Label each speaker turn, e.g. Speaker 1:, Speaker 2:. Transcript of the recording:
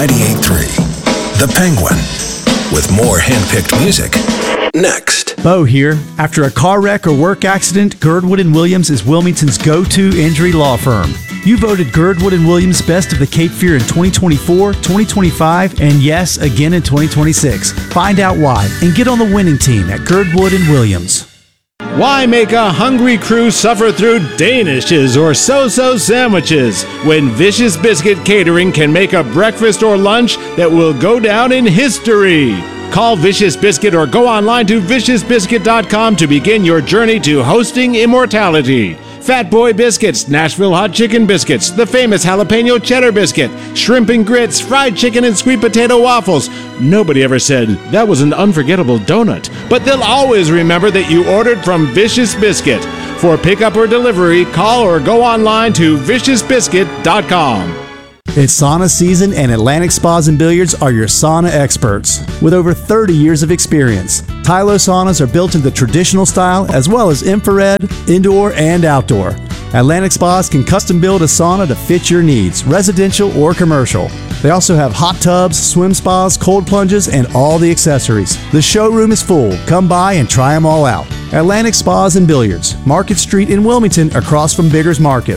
Speaker 1: 98.3 The Penguin, with more hand-picked music. Next.
Speaker 2: Bo here. After a car wreck or work accident, Girdwood & Williams is Wilmington's go-to injury law firm. You voted Girdwood & Williams Best of the Cape Fear in 2024, 2025, and yes, again in 2026. Find out why and get on the winning team at Girdwood & Williams.
Speaker 3: Why make a hungry crew suffer through Danishes or so-so sandwiches when Vicious Biscuit Catering can make a breakfast or lunch that will go down in history? Call Vicious Biscuit or go online to viciousbiscuit.com to begin your journey to hosting immortality. Fat Boy Biscuits, Nashville Hot Chicken Biscuits, the famous Jalapeno Cheddar Biscuit, Shrimp and Grits, Fried Chicken and Sweet Potato Waffles. Nobody ever said that was an unforgettable donut, but they'll always remember that you ordered from Vicious Biscuit. For pickup or delivery, call or go online to viciousbiscuit.com.
Speaker 2: It's sauna season, and Atlantic Spas and Billiards are your sauna experts. With over 30 years of experience, Tylo saunas are built in the traditional style as well as infrared, indoor, and outdoor. Atlantic Spas can custom build a sauna to fit your needs, residential or commercial. They also have hot tubs, swim spas, cold plunges, and all the accessories. The showroom is full. Come by and try them all out. Atlantic Spas and Billiards, Market Street in Wilmington, across from Bigger's Market.